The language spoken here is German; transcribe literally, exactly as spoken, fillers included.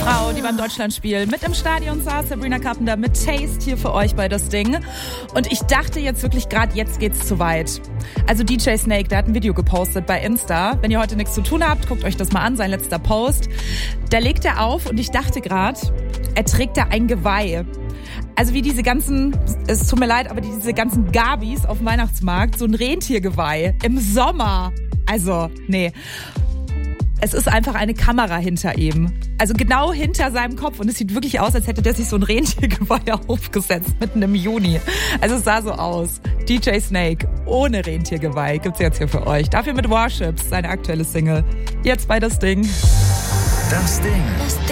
Frau, die beim Deutschlandspiel mit im Stadion saß, Sabrina Carpenter mit Taste hier für euch bei das Ding. Und ich dachte jetzt wirklich gerade, jetzt geht's zu weit. Also D J Snake, der hat ein Video gepostet bei Insta. Wenn ihr heute nichts zu tun habt, guckt euch das mal an, sein letzter Post. Da legt er auf und ich dachte gerade, er trägt da ein Geweih. Also wie diese ganzen, es tut mir leid, aber diese ganzen Gabis auf dem Weihnachtsmarkt, so ein Rentiergeweih im Sommer. Also, nee. Es ist einfach eine Kamera hinter ihm. Also genau hinter seinem Kopf. Und es sieht wirklich aus, als hätte der sich so ein Rentiergeweih aufgesetzt, mitten im Juni. Also es sah so aus. D J Snake ohne Rentiergeweih gibt's jetzt hier für euch. Dafür mit Warships, seine aktuelle Single. Jetzt bei Das Ding. Das Ding. Das Ding.